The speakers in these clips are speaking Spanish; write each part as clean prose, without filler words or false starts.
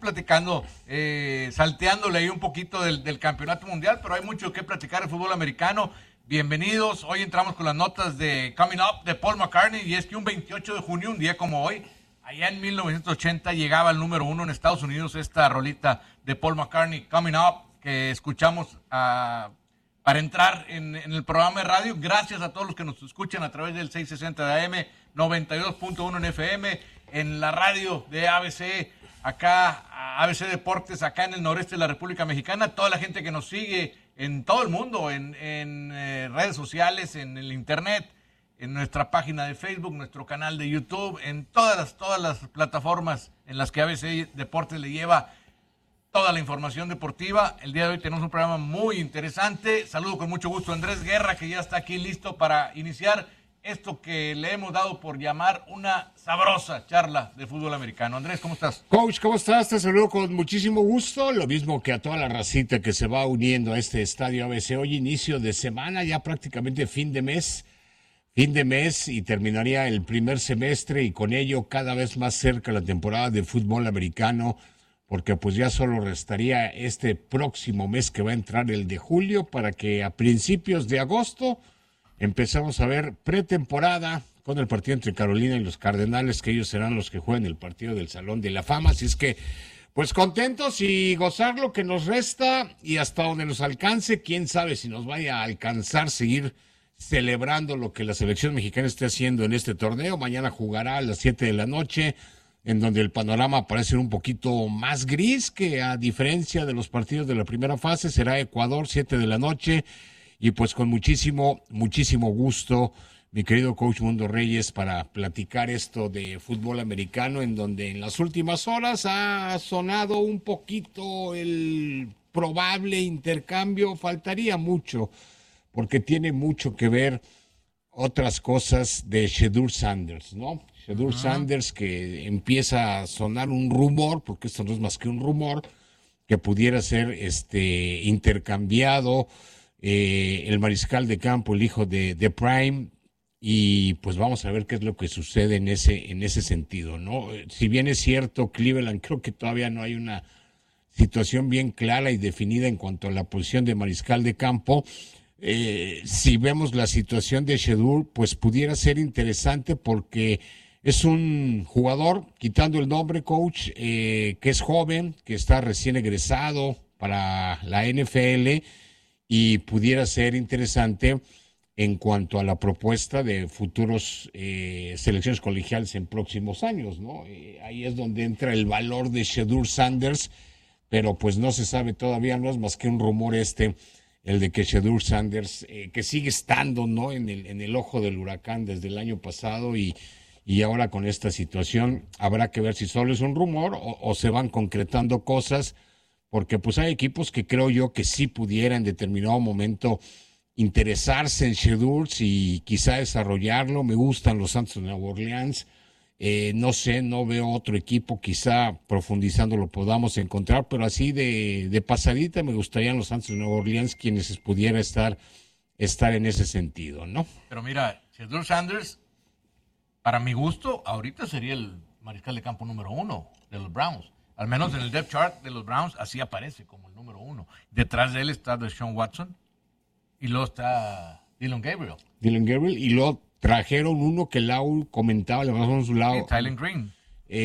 platicando, salteándole ahí un poquito del campeonato mundial, pero hay mucho que platicar de fútbol americano. Bienvenidos, hoy entramos con las notas de Coming Up de Paul McCartney, y es que un 28 de junio, un día como hoy, allá en 1980 llegaba al número 1 en Estados Unidos esta rolita de Paul McCartney, Coming Up, que escuchamos para entrar en el programa de radio. Gracias a todos los que nos escuchan a través del 660 de AM, 92.1 en FM, en la radio de ABC, acá, ABC Deportes, acá en el noreste de la República Mexicana, toda la gente que nos sigue en todo el mundo, en redes sociales, en el internet, en nuestra página de Facebook, nuestro canal de YouTube, en todas las plataformas en las que ABC Deportes le lleva toda la información deportiva. El día de hoy tenemos un programa muy interesante. Saludo con mucho gusto a Andrés Guerra, que ya está aquí listo para iniciar esto que le hemos dado por llamar una sabrosa charla de fútbol americano. Andrés, ¿cómo estás? Coach, ¿cómo estás? Te saludo con muchísimo gusto, lo mismo que a toda la racita que se va uniendo a este estadio ABC. Hoy inicio de semana, ya prácticamente fin de mes, y terminaría el primer semestre, y con ello cada vez más cerca la temporada de fútbol americano, porque pues ya solo restaría este próximo mes que va a entrar, el de julio, para que a principios de agosto empezamos a ver pretemporada con el partido entre Carolina y los Cardenales, que ellos serán los que jueguen el partido del Salón de la Fama. Así es que, pues contentos y gozar lo que nos resta, y hasta donde nos alcance, quién sabe si nos vaya a alcanzar seguir celebrando lo que la selección mexicana esté haciendo en este torneo. Mañana jugará a las 7 de la noche, en donde el panorama parece un poquito más gris, que a diferencia de los partidos de la primera fase. Será Ecuador, 7 de la noche, y pues con muchísimo gusto, mi querido Coach Mundo Reyes, para platicar esto de fútbol americano, en donde en las últimas horas ha sonado un poquito el probable intercambio. Faltaría mucho, porque tiene mucho que ver otras cosas de Shedeur Sanders, ¿no? Shedeur Sanders, que empieza a sonar un rumor, porque esto no es más que un rumor, que pudiera ser intercambiado el mariscal de campo, el hijo de Prime, y pues vamos a ver qué es lo que sucede en ese sentido, ¿no? Si bien es cierto, Cleveland, creo que todavía no hay una situación bien clara y definida en cuanto a la posición de mariscal de campo. Si vemos la situación de Shedeur, pues pudiera ser interesante, porque es un jugador, quitando el nombre, Coach, que es joven, que está recién egresado para la NFL, y pudiera ser interesante en cuanto a la propuesta de futuros selecciones colegiales en próximos años, ¿no? Ahí es donde entra el valor de Shedeur Sanders, pero pues no se sabe todavía, no es más que un rumor el de que Shedeur Sanders, que sigue estando, ¿no?, en el ojo del huracán desde el año pasado, y ahora con esta situación habrá que ver si solo es un rumor o se van concretando cosas, porque pues hay equipos que creo yo que sí pudiera en determinado momento interesarse en Shedeur y quizá desarrollarlo. Me gustan los Santos de Nueva Orleans. No sé, no veo otro equipo, quizá profundizando lo podamos encontrar, pero así de pasadita me gustarían los Santos de Nueva Orleans, quienes pudiera estar en ese sentido, ¿no? Pero mira, Shedeur Sanders, para mi gusto, ahorita sería el mariscal de campo número 1 de los Browns. Al menos en el depth chart de los Browns, así aparece como el número 1. Detrás de él está Deshaun Watson, y luego está Dylan Gabriel. Y luego trajeron uno que Lau comentaba, le pasamos a su lado. Tylen Green.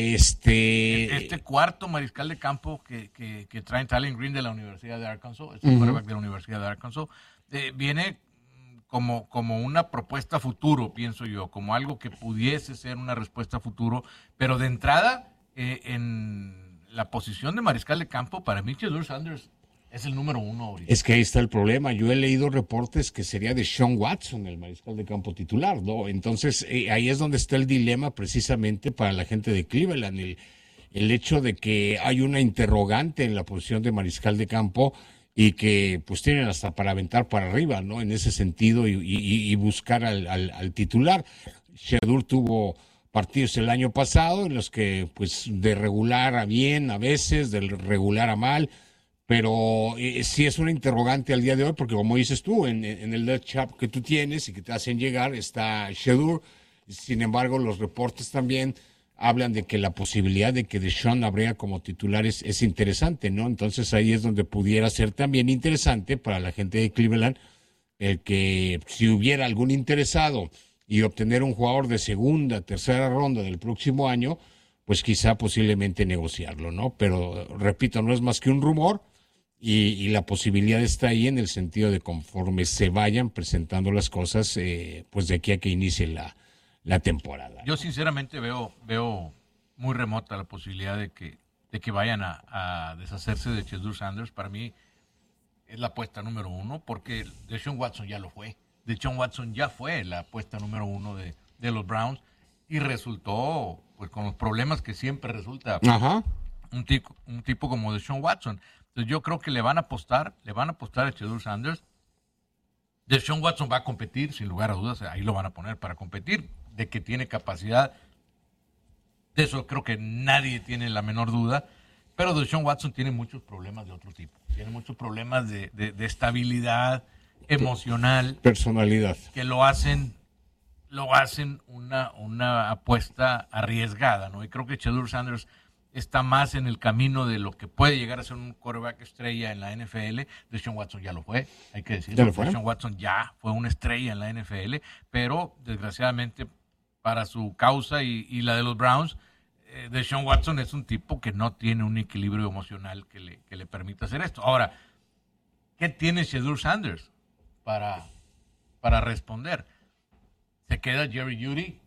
Este cuarto mariscal de campo que traen, Tylen Green, de la Universidad de Arkansas, es el quarterback de la Universidad de Arkansas, viene como una propuesta futuro, pienso yo, como algo que pudiese ser una respuesta futuro, pero de entrada, en la posición de mariscal de campo, para mí Shedeur Sanders es el número 1 ahorita. Es que ahí está el problema. Yo he leído reportes que sería Deshaun Watson el mariscal de campo titular, ¿no? Entonces, ahí es donde está el dilema precisamente para la gente de Cleveland. El hecho de que hay una interrogante en la posición de mariscal de campo, y que pues tienen hasta para aventar para arriba, ¿no? En ese sentido, y buscar al titular. Shedeur tuvo partidos el año pasado en los que pues de regular a bien a veces, de regular a mal, pero sí es una interrogante al día de hoy, porque como dices tú, en el depth chart que tú tienes y que te hacen llegar está Shedeur. Sin embargo, los reportes también hablan de que la posibilidad de que Deshaun Abreu como titular es interesante, ¿no? Entonces ahí es donde pudiera ser también interesante para la gente de Cleveland el que si hubiera algún interesado y obtener un jugador de segunda, tercera ronda del próximo año, pues quizá posiblemente negociarlo, ¿no? Pero repito, no es más que un rumor y la posibilidad está ahí en el sentido de conforme se vayan presentando las cosas, pues de aquí a que inicie la temporada. Yo sinceramente veo muy remota la posibilidad de que vayan a deshacerse de Shedeur Sanders. Para mí es la apuesta número uno, porque Deshaun Watson ya lo fue. Deshaun Watson ya fue la apuesta número uno de los Browns y resultó pues con los problemas que siempre resulta un tipo como Deshaun Watson. Entonces yo creo que le van a apostar a Shedeur Sanders. Deshaun Watson va a competir, sin lugar a dudas, ahí lo van a poner para competir, de que tiene capacidad, de eso creo que nadie tiene la menor duda, pero Deshaun Watson tiene muchos problemas de otro tipo, tiene muchos problemas de estabilidad emocional, personalidad, que lo hacen una apuesta arriesgada, ¿no? Y creo que Shedeur Sanders está más en el camino de lo que puede llegar a ser un quarterback estrella en la NFL. Deshaun Watson ya lo fue, hay que decirlo. Deshaun Watson ya fue una estrella en la NFL, pero desgraciadamente para su causa y la de los Browns, Deshaun Watson es un tipo que no tiene un equilibrio emocional que le permita hacer esto. Ahora, ¿qué tiene Shedeur Sanders para responder? Se queda Jerry Jeudy,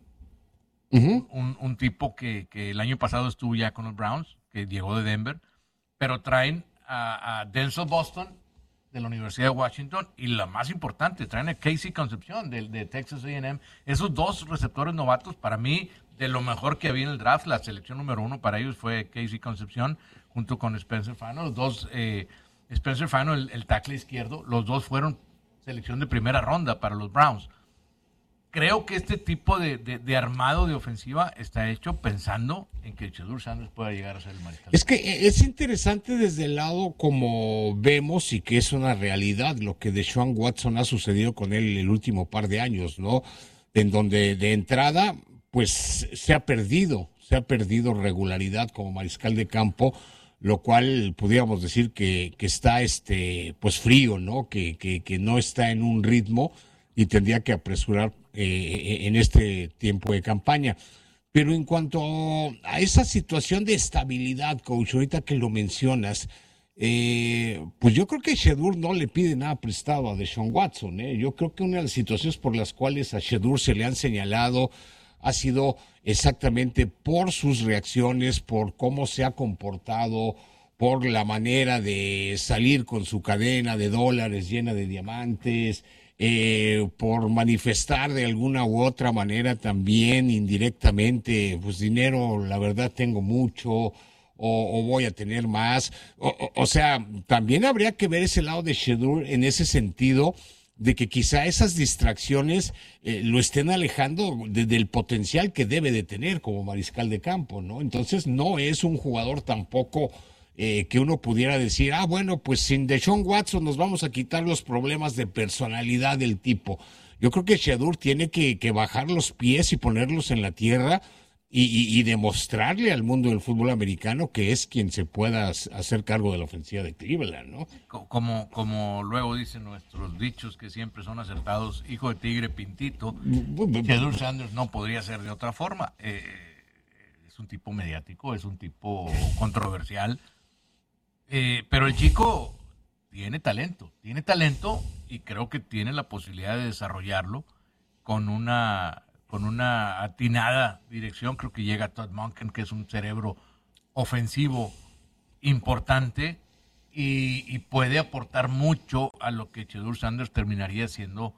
un tipo que el año pasado estuvo ya con los Browns, que llegó de Denver, pero traen a Denzel Boston de la Universidad de Washington y la más importante, traen a Casey Concepción de Texas A&M. Esos dos receptores novatos, para mí, de lo mejor que había en el draft, la selección número uno para ellos fue Casey Concepción junto con Spencer Fano. Los dos, Spencer Fano, el tackle izquierdo, los dos fueron selección de primera ronda para los Browns. Creo que este tipo de armado de ofensiva está hecho pensando en que Shedeur Sanders pueda llegar a ser el mariscal. Es que es interesante desde el lado como vemos y que es una realidad lo que Deshaun Watson ha sucedido con él el último par de años, ¿no? En donde de entrada, pues se ha perdido regularidad como mariscal de campo, lo cual pudiéramos decir que está pues frío, ¿no? Que no está en un ritmo y tendría que apresurar en este tiempo de campaña. Pero en cuanto a esa situación de estabilidad, coach, ahorita que lo mencionas, pues yo creo que Shedeur no le pide nada prestado a Deshaun Watson. Yo creo que una de las situaciones por las cuales a Shedeur se le han señalado ha sido exactamente por sus reacciones, por cómo se ha comportado, por la manera de salir con su cadena de dólares llena de diamantes, por manifestar de alguna u otra manera también indirectamente, pues dinero, la verdad tengo mucho, o voy a tener más. O sea, también habría que ver ese lado de Shedeur en ese sentido, de que quizá esas distracciones lo estén alejando del potencial que debe de tener como mariscal de campo, ¿no? Entonces no es un jugador tampoco que uno pudiera decir, bueno, pues sin Deshaun Watson nos vamos a quitar los problemas de personalidad del tipo. Yo creo que Shedeur tiene que bajar los pies y ponerlos en la tierra y demostrarle al mundo del fútbol americano que es quien se pueda hacer cargo de la ofensiva de Cleveland, ¿no? Como luego dicen nuestros dichos que siempre son acertados, hijo de tigre pintito, Shedeur Sanders no podría ser de otra forma. Es un tipo mediático, es un tipo controversial, pero el chico tiene talento y creo que tiene la posibilidad de desarrollarlo con una atinada dirección. Creo que llega Todd Monken, que es un cerebro ofensivo importante y puede aportar mucho a lo que Shedeur Sanders terminaría siendo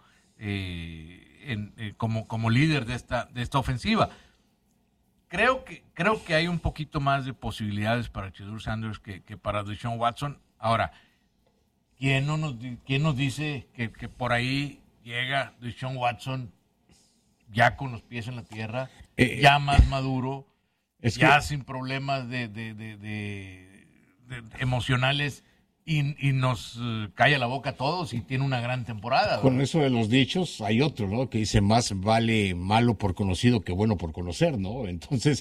como líder de esta ofensiva. Creo que hay un poquito más de posibilidades para Shedeur Sanders que para Deshaun Watson. Ahora, ¿quién nos dice que por ahí llega Deshaun Watson ya con los pies en la tierra, ya más maduro, ya sin problemas de emocionales y nos calla la boca a todos y tiene una gran temporada, ¿verdad? Con eso de los dichos hay otro, ¿no? Que dice más vale malo por conocido que bueno por conocer, ¿no? Entonces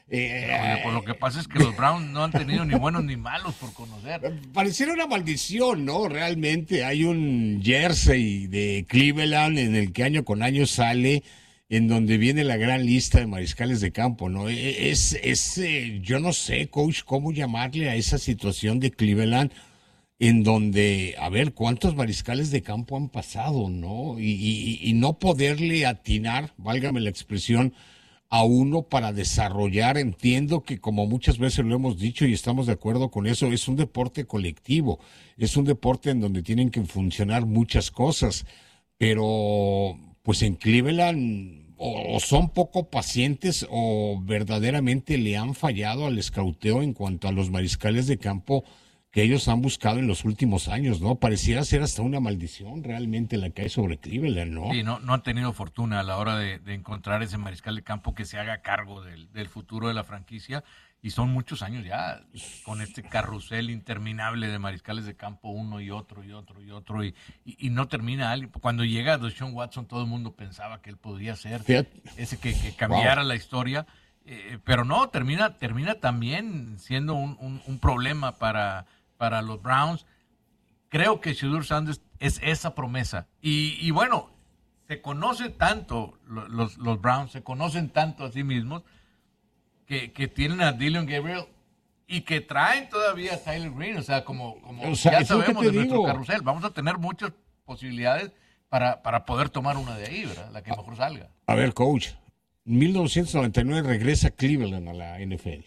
Pues lo que pasa es que los Browns no han tenido ni buenos ni malos por conocer. Pareciera una maldición, ¿no? Realmente hay un jersey de Cleveland en el que año con año sale, en donde viene la gran lista de mariscales de campo, ¿no? Yo no sé, coach, cómo llamarle a esa situación de Cleveland, en donde, a ver, ¿cuántos mariscales de campo han pasado, no? Y no poderle atinar, válgame la expresión, a uno para desarrollar. Entiendo que, como muchas veces lo hemos dicho y estamos de acuerdo con eso, es un deporte colectivo, es un deporte en donde tienen que funcionar muchas cosas, pero pues en Cleveland o son poco pacientes o verdaderamente le han fallado al escauteo en cuanto a los mariscales de campo que ellos han buscado en los últimos años, ¿no? Pareciera ser hasta una maldición realmente la que hay sobre Cleveland, ¿no? Sí, no han tenido fortuna a la hora de encontrar ese mariscal de campo que se haga cargo del futuro de la franquicia, y son muchos años ya con este carrusel interminable de mariscales de campo, uno y otro y otro y otro, y no termina alguien. Cuando llega Deshaun Watson, todo el mundo pensaba que él podría ser ese que cambiara la historia, pero no, termina también siendo un problema para los Browns. Creo que Shedeur Sanders es esa promesa. Y bueno, se conoce tanto, los Browns se conocen tanto a sí mismos, que tienen a Dillon Gabriel y que traen todavía a Tyler Green. O sea, como ya sabemos de nuestro carrusel, vamos a tener muchas posibilidades para poder tomar una de ahí, ¿verdad? La que mejor salga. A ver, coach, 1999 regresa Cleveland a la NFL.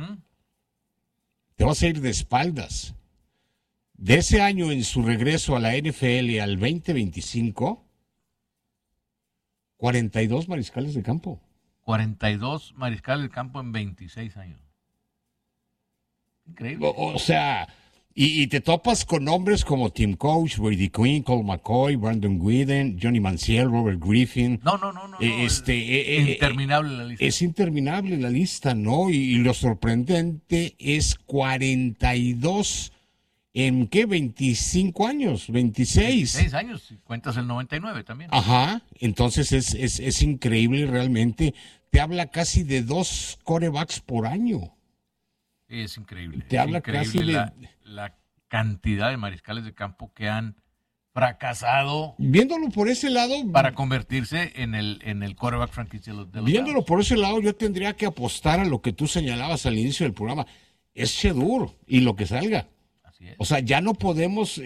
Te vas a ir de espaldas. De ese año en su regreso a la NFL al 2025, 42 mariscales de campo. 42 mariscales de campo en 26 años. Increíble. O sea, y te topas con nombres como Tim Couch, Brady Quinn, Colt McCoy, Brandon Whedon, Johnny Manziel, Robert Griffin. No. Interminable la lista. Es interminable la lista, ¿no? Y lo sorprendente es 42 en ¿qué? 25 años, 26. 26 años, si cuentas el 99 también. Ajá, entonces es increíble realmente. Te habla casi de 2 quarterbacks por año. Es increíble. Te habla casi de la cantidad de mariscales de campo que han fracasado. Viéndolo por ese lado, para convertirse en el quarterback franquicia de los viéndolo Browns. por ese lado, yo tendría que apostar a lo que tú señalabas al inicio del programa. Es Shedeur y lo que salga. O sea, ya no podemos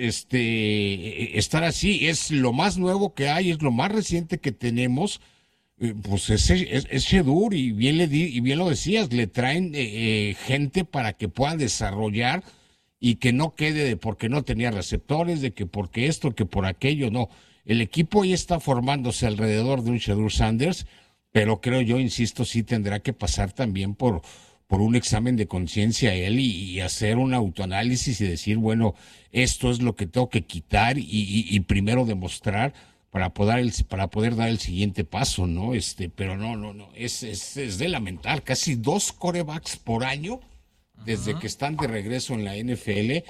estar así. Es lo más nuevo que hay, es lo más reciente que tenemos. Pues es Shedeur, y bien lo decías, le traen gente para que pueda desarrollar y que no quede de porque no tenía receptores, de que porque esto, que por aquello, no. El equipo ya está formándose alrededor de un Shedeur Sanders, pero creo yo, insisto, sí tendrá que pasar también por un examen de conciencia él y hacer un autoanálisis y decir, bueno, esto es lo que tengo que quitar y primero demostrar para poder dar el siguiente paso, ¿no? Pero no, es de lamentar, casi 2 quarterbacks por año desde que están de regreso en la NFL,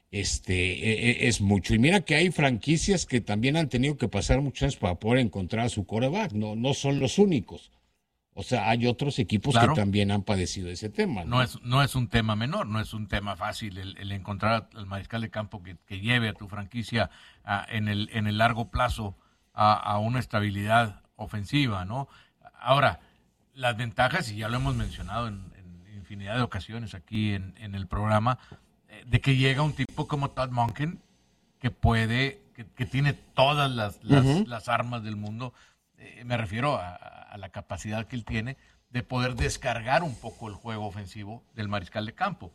es mucho. Y mira que hay franquicias que también han tenido que pasar muchos años para poder encontrar a su quarterback, no son los únicos. O sea, hay otros equipos que también han padecido ese tema, ¿no? No es un tema menor, no es un tema fácil el encontrar al mariscal de campo que lleve a tu franquicia en el largo plazo a una estabilidad ofensiva, ¿no? Ahora, las ventajas, y ya lo hemos mencionado en infinidad de ocasiones aquí en el programa, de que llega un tipo como Todd Monken que tiene todas las armas del mundo. Me refiero a la capacidad que él tiene de poder descargar un poco el juego ofensivo del mariscal de campo.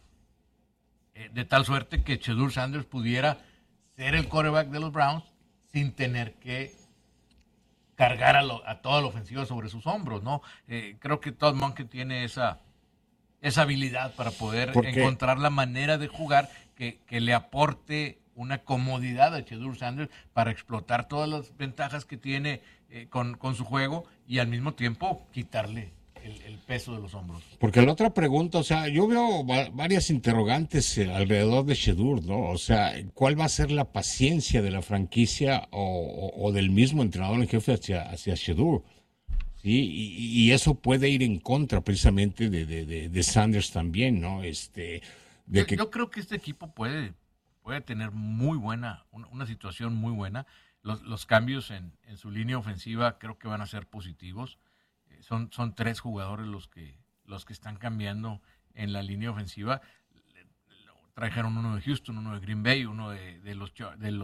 De tal suerte que Shedeur Sanders pudiera ser el quarterback de los Browns sin tener que cargar a toda la ofensiva sobre sus hombros, ¿no? Creo que Todd Monken tiene esa habilidad para poder encontrar la manera de jugar que le aporte una comodidad a Shedeur Sanders para explotar todas las ventajas que tiene con su juego y al mismo tiempo quitarle el peso de los hombros. Porque la otra pregunta, o sea, yo veo varias interrogantes alrededor de Shedeur, ¿no? O sea, ¿cuál va a ser la paciencia de la franquicia o del mismo entrenador en jefe hacia Shedeur? Sí, y eso puede ir en contra precisamente de Sanders también, ¿no? Yo creo que este equipo puede tener una situación muy buena. Los cambios en su línea ofensiva creo que van a ser positivos. Son 3 jugadores los que están cambiando en la línea ofensiva. Trajeron uno de Houston, uno de Green Bay, uno de los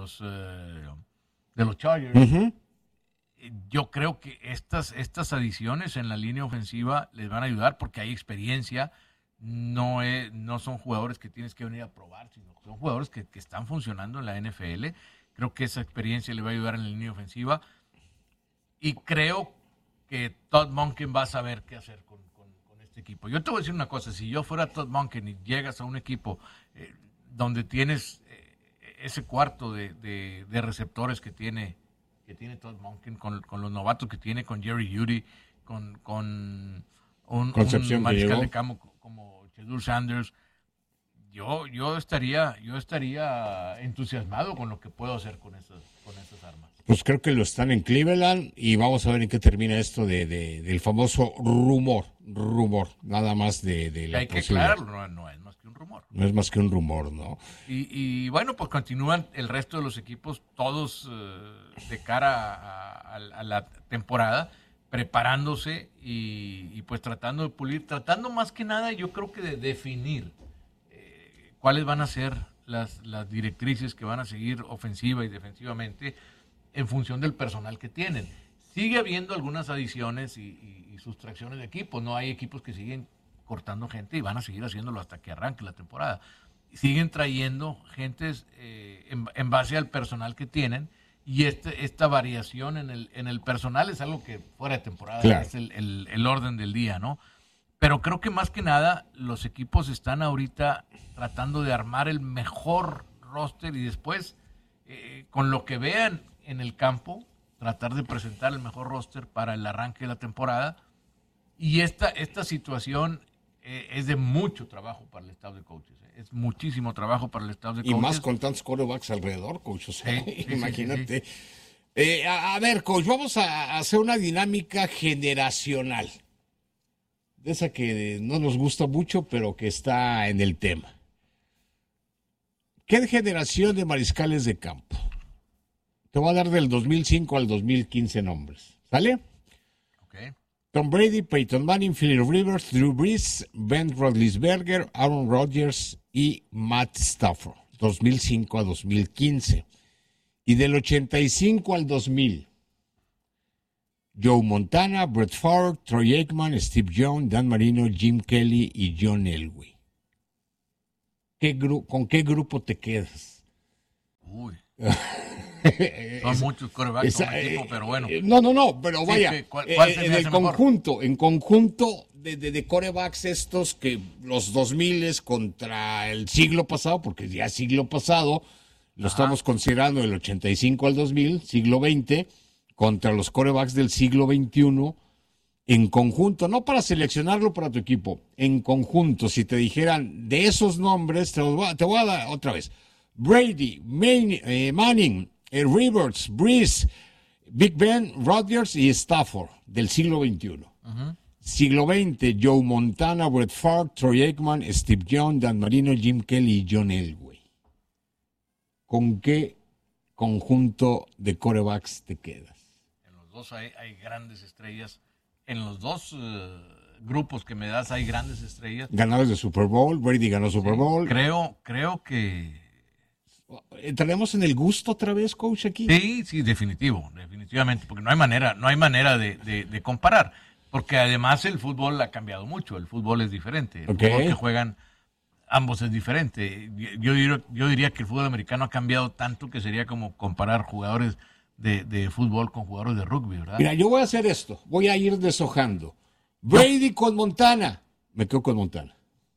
Chargers. Uh-huh. Yo creo que estas adiciones en la línea ofensiva les van a ayudar porque hay experiencia. No son jugadores que tienes que venir a probar, sino son jugadores que están funcionando en la NFL. Creo que esa experiencia le va a ayudar en la línea ofensiva. Y creo que Todd Monken va a saber qué hacer con este equipo. Yo te voy a decir una cosa, si yo fuera Todd Monken y llegas a un equipo donde tienes ese cuarto de receptores que tiene Todd Monken, con los novatos que tiene, con Jerry Jeudy, con un mariscal de campo como Shedeur Sanders, yo estaría entusiasmado con lo que puedo hacer con esas armas. Pues creo que lo están en Cleveland y vamos a ver en qué termina esto del famoso rumor, nada más de la hay que aclararlo, no es más que un rumor. No es más que un rumor, ¿no? Y bueno, pues continúan el resto de los equipos, todos de cara a la temporada, preparándose y pues tratando de pulir, tratando más que nada, yo creo que de definir cuáles van a ser las directrices que van a seguir ofensiva y defensivamente en función del personal que tienen. Sigue habiendo algunas adiciones y sustracciones de equipos, no hay equipos que siguen cortando gente y van a seguir haciéndolo hasta que arranque la temporada. Siguen trayendo gentes en base al personal que tienen, y esta variación en el personal es algo que fuera de temporada, claro, es el orden del día, ¿no? Pero creo que más que nada los equipos están ahorita tratando de armar el mejor roster y después, con lo que vean en el campo, tratar de presentar el mejor roster para el arranque de la temporada. Y esta situación es de mucho trabajo para el staff de coaches. Es muchísimo trabajo para el staff de coaches. Y más con tantos quarterbacks alrededor, coach. O sea, sí, imagínate. Sí. A ver, coach, vamos a hacer una dinámica generacional. De esa que no nos gusta mucho, pero que está en el tema. ¿Qué generación de mariscales de campo? Te voy a dar del 2005 al 2015 nombres. ¿Sale? Okay. Tom Brady, Peyton Manning, Philip Rivers, Drew Brees, Ben Roethlisberger, Aaron Rodgers y Matt Stafford. 2005 a 2015. Y del 85 al 2000. Joe Montana, Brett Favre, Troy Aikman, Steve Young, Dan Marino, Jim Kelly y John Elway. ¿Con qué grupo te quedas? Uy. Son muchos quarterbacks en equipo, pero bueno. No, pero vaya, sí, ¿cuál en el conjunto, en conjunto de quarterbacks estos que los 2000 contra el siglo pasado, porque ya siglo pasado, lo estamos considerando del 85 al 2000, siglo XX, contra los quarterbacks del siglo XXI, en conjunto, no para seleccionarlo para tu equipo, en conjunto, si te dijeran de esos nombres, te voy a dar otra vez. Brady, Manning, Rivers, Brees, Big Ben, Rodgers y Stafford del siglo XXI. Uh-huh. Siglo XX, Joe Montana, Brett Favre, Troy Aikman, Steve Young, Dan Marino, Jim Kelly y John Elway. ¿Con qué conjunto de quarterbacks te quedas? En los dos hay grandes estrellas. En los dos grupos que me das hay grandes estrellas. Ganadores de Super Bowl, Brady ganó Super Bowl. Creo que... ¿Entraremos en el gusto otra vez, coach, aquí? Sí, definitivamente, porque no hay manera de comparar, porque además el fútbol ha cambiado mucho, el fútbol es diferente, el fútbol que juegan ambos es diferente. Yo diría que el fútbol americano ha cambiado tanto que sería como comparar jugadores de fútbol con jugadores de rugby, ¿verdad? Mira, yo voy a hacer esto, voy a ir deshojando. Brady con Montana, me quedo con Montana.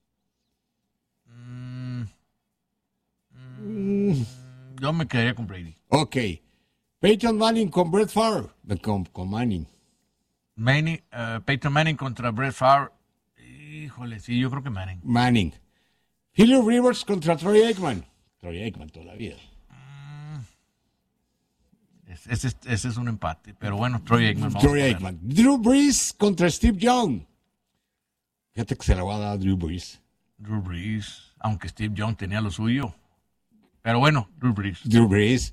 Yo me quedaría con Brady. Ok. Peyton Manning con Brett Favre. Con Manning. Peyton Manning contra Brett Favre. Híjole, sí, yo creo que Manning. Manning. Philip Rivers contra Troy Aikman. Troy Aikman toda la vida. Ese es un empate. Pero bueno, Troy Aikman. Drew Brees contra Steve Young. Fíjate que se la va a dar a Drew Brees. Drew Brees, aunque Steve Young tenía lo suyo. Pero bueno, Drew Brees.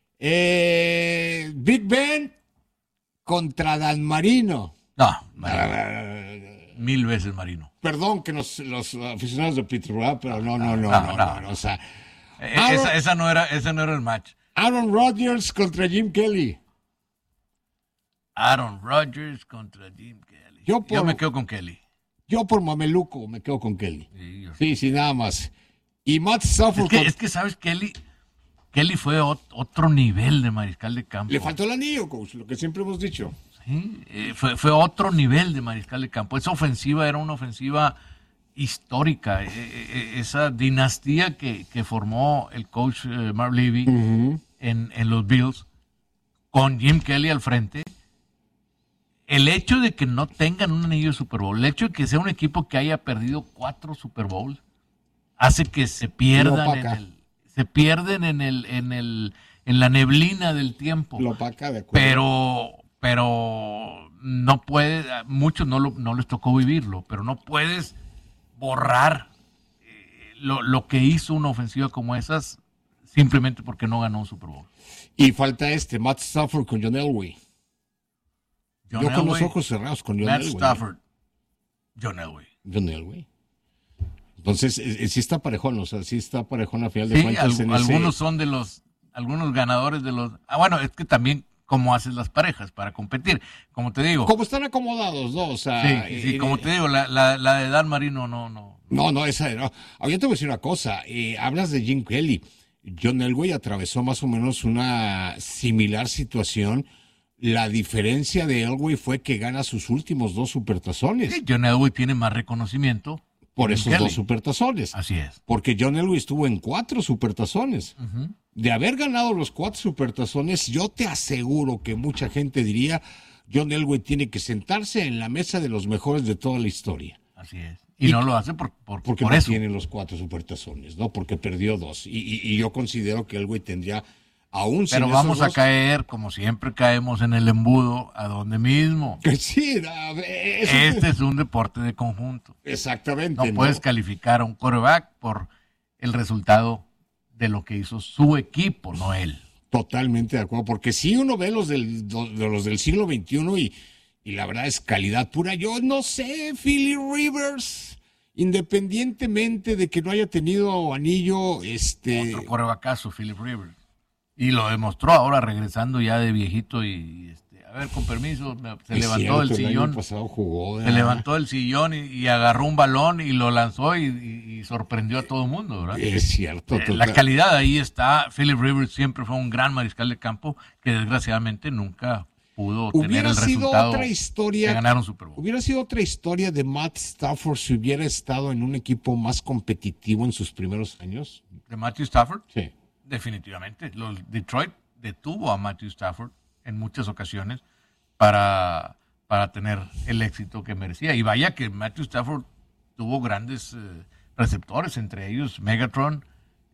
Big Ben contra Dan Marino. No, mil veces Marino. Perdón que los aficionados de Pittsburgh, pero no. O sea, ese no era el match. Aaron Rodgers contra Jim Kelly. Aaron Rodgers contra Jim Kelly. Yo me quedo con Kelly. Yo por mameluco me quedo con Kelly. Sí, nada más. Y Matt Stafford. Es que sabes, Kelly fue otro nivel de mariscal de campo. Le faltó el anillo, coach, lo que siempre hemos dicho. Sí, fue otro nivel de mariscal de campo. Esa ofensiva era una ofensiva histórica. Esa dinastía que formó el coach Mark Levy en los Bills, con Jim Kelly al frente. El hecho de que no tengan un anillo de Super Bowl, el hecho de que sea un equipo que haya perdido 4 Super Bowls, hace que se pierdan en la neblina del tiempo. Lo opaca, de acuerdo. Pero no puede, muchos no les tocó vivirlo, pero no puedes borrar lo que hizo una ofensiva como esas simplemente porque no ganó un Super Bowl. Y falta Matt Stafford con John Elway. Yo con los ojos cerrados con John Elway. Matt Stafford, John Elway. Entonces, sí está parejón, a final de cuentas. Algunos son algunos ganadores de los... bueno, es que también cómo haces las parejas para competir, como te digo. Como están acomodados, ¿no? O sea... Sí, como te digo, la de Dan Marino no. No, esa no. Ahora, yo te voy a decir una cosa, hablas de Jim Kelly. John Elway atravesó más o menos una similar situación. La diferencia de Elway fue que gana sus últimos 2 supertazones. Sí, John Elway tiene más reconocimiento por esos 2 supertazones. Así es. Porque John Elway estuvo en 4 supertazones. Uh-huh. De haber ganado los 4 supertazones, yo te aseguro que mucha gente diría, John Elway tiene que sentarse en la mesa de los mejores de toda la historia. Así es. Y no lo hace porque por no eso tiene los 4 supertazones, ¿no? Porque perdió 2. Y yo considero que Elway tendría aún sin Pero vamos a caer, como siempre caemos en el embudo, a donde mismo. Sí, este es un deporte de conjunto. Exactamente. No puedes calificar a un quarterback por el resultado de lo que hizo su equipo, no él. Totalmente de acuerdo, porque si uno ve los del siglo XXI y la verdad es calidad pura, yo no sé, Philip Rivers, independientemente de que no haya tenido anillo, Otro quarterbackazo, Philip Rivers. Y lo demostró ahora regresando ya de viejito y a ver, con permiso, se levantó del sillón. El año pasado jugó, se levantó del sillón y agarró un balón y lo lanzó y sorprendió a todo el mundo, ¿verdad? Es cierto. La calidad ahí está. Philip Rivers siempre fue un gran mariscal de campo que desgraciadamente nunca pudo tener el resultado de ganar un Super Bowl. Hubiera sido otra historia de Matt Stafford si hubiera estado en un equipo más competitivo en sus primeros años. ¿De Matthew Stafford? Sí. Definitivamente. Detroit detuvo a Matthew Stafford en muchas ocasiones para tener el éxito que merecía. Y vaya que Matthew Stafford tuvo grandes receptores, entre ellos Megatron,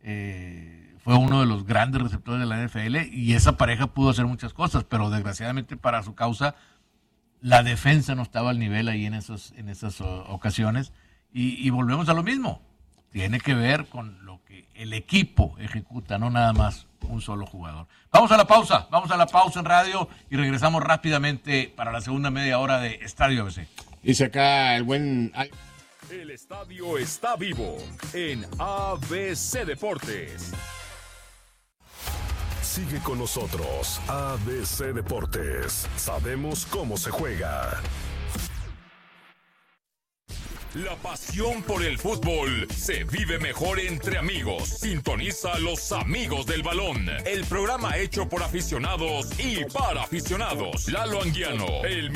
fue uno de los grandes receptores de la NFL y esa pareja pudo hacer muchas cosas, pero desgraciadamente para su causa la defensa no estaba al nivel ahí en esas ocasiones y volvemos a lo mismo. Tiene que ver con lo que el equipo ejecuta, no nada más un solo jugador. Vamos a la pausa en radio y regresamos rápidamente para la segunda media hora de Estadio ABC. Dice acá el buen... El estadio está vivo en ABC Deportes. Sigue con nosotros, ABC Deportes. Sabemos cómo se juega. La pasión por el fútbol se vive mejor entre amigos. Sintoniza a los Amigos del Balón, el programa hecho por aficionados y para aficionados. Lalo Anguiano, el